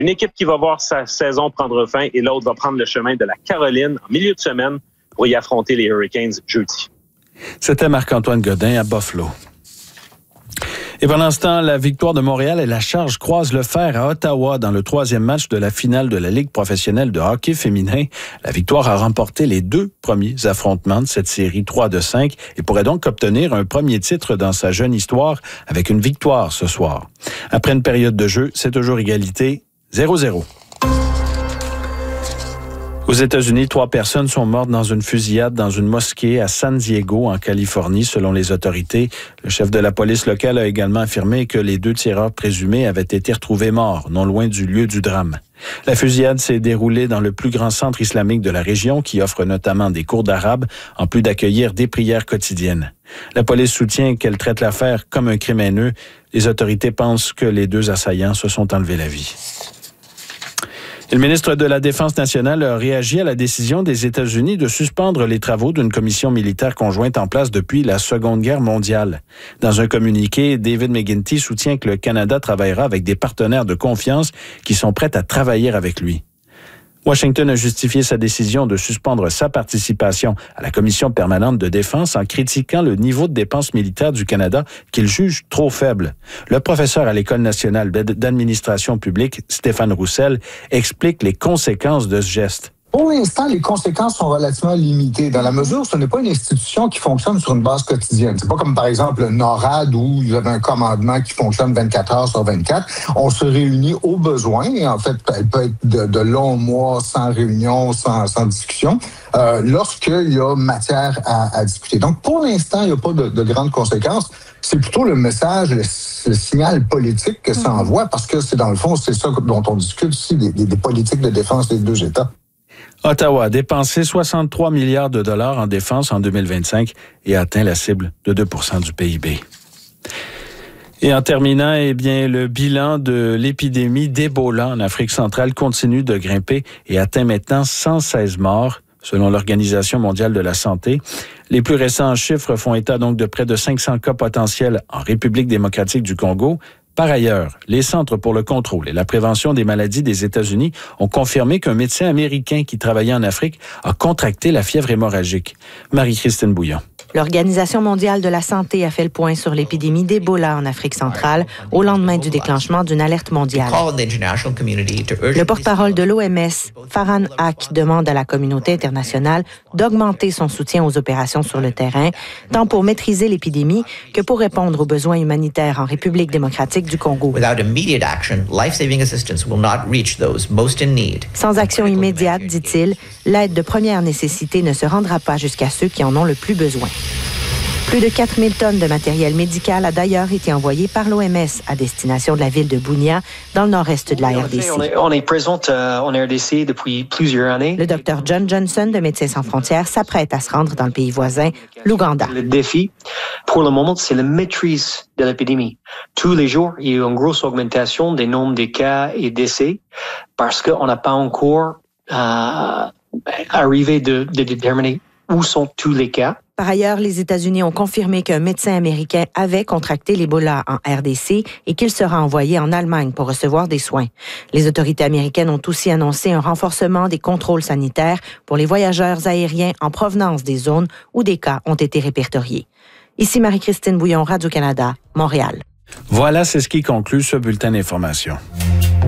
Une équipe qui va voir sa saison prendre fin et l'autre va prendre le chemin de la Caroline en milieu de semaine pour y affronter les Hurricanes jeudi. C'était Marc-Antoine Godin à Buffalo. Et pendant ce temps, la victoire de Montréal et la Charge croisent le fer à Ottawa dans le 3e match de la finale de la Ligue professionnelle de hockey féminin. La victoire a remporté les 2 premiers affrontements de cette série 3-5 et pourrait donc obtenir un premier titre dans sa jeune histoire avec une victoire ce soir. Après une période de jeu, c'est toujours égalité 0-0. Aux États-Unis, 3 personnes sont mortes dans une fusillade dans une mosquée à San Diego, en Californie, selon les autorités. Le chef de la police locale a également affirmé que les 2 tireurs présumés avaient été retrouvés morts, non loin du lieu du drame. La fusillade s'est déroulée dans le plus grand centre islamique de la région, qui offre notamment des cours d'arabe, en plus d'accueillir des prières quotidiennes. La police soutient qu'elle traite l'affaire comme un crime haineux. Les autorités pensent que les 2 assaillants se sont enlevés la vie. Le ministre de la Défense nationale a réagi à la décision des États-Unis de suspendre les travaux d'une commission militaire conjointe en place depuis la Seconde Guerre mondiale. Dans un communiqué, David McGuinty soutient que le Canada travaillera avec des partenaires de confiance qui sont prêts à travailler avec lui. Washington a justifié sa décision de suspendre sa participation à la Commission permanente de défense en critiquant le niveau de dépenses militaires du Canada qu'il juge trop faible. Le professeur à l'École nationale d'administration publique, Stéphane Roussel, explique les conséquences de ce geste. Pour l'instant, les conséquences sont relativement limitées dans la mesure où ce n'est pas une institution qui fonctionne sur une base quotidienne. C'est pas comme, par exemple, le NORAD où il y avait un commandement qui fonctionne 24 heures sur 24. On se réunit au besoin. Et en fait, elle peut être de longs mois sans réunion, sans discussion, lorsqu'il y a matière à discuter. Donc, pour l'instant, il n'y a pas de grandes conséquences. C'est plutôt le message, le signal politique que ça envoie, parce que c'est dans le fond, c'est ça dont on discute ici, des politiques de défense des 2 États. Ottawa a dépensé 63 milliards de dollars en défense en 2025 et a atteint la cible de 2% du PIB. Et en terminant, le bilan de l'épidémie d'Ebola en Afrique centrale continue de grimper et atteint maintenant 116 morts, selon l'Organisation mondiale de la santé. Les plus récents chiffres font état donc de près de 500 cas potentiels en République démocratique du Congo. Par ailleurs, les Centres pour le contrôle et la prévention des maladies des États-Unis ont confirmé qu'un médecin américain qui travaillait en Afrique a contracté la fièvre hémorragique. Marie-Christine Bouillon. L'Organisation mondiale de la santé a fait le point sur l'épidémie d'Ebola en Afrique centrale au lendemain du déclenchement d'une alerte mondiale. Le porte-parole de l'OMS, Farhan Haq, demande à la communauté internationale d'augmenter son soutien aux opérations sur le terrain, tant pour maîtriser l'épidémie que pour répondre aux besoins humanitaires en République démocratique du Congo. Sans action immédiate, dit-il, l'aide de première nécessité ne se rendra pas jusqu'à ceux qui en ont le plus besoin. Plus de 4000 tonnes de matériel médical a d'ailleurs été envoyé par l'OMS à destination de la ville de Bunia, dans le nord-est de la RDC. On est présente en RDC depuis plusieurs années. Le Dr John Johnson de Médecins sans frontières s'apprête à se rendre dans le pays voisin, l'Ouganda. Le défi, pour le moment, c'est la maîtrise de l'épidémie. Tous les jours, il y a eu une grosse augmentation des nombres de cas et décès parce qu'on n'a pas encore arrivé de déterminer où sont tous les cas. Par ailleurs, les États-Unis ont confirmé qu'un médecin américain avait contracté l'Ebola en RDC et qu'il sera envoyé en Allemagne pour recevoir des soins. Les autorités américaines ont aussi annoncé un renforcement des contrôles sanitaires pour les voyageurs aériens en provenance des zones où des cas ont été répertoriés. Ici Marie-Christine Bouillon, Radio-Canada, Montréal. Voilà, c'est ce qui conclut ce bulletin d'information.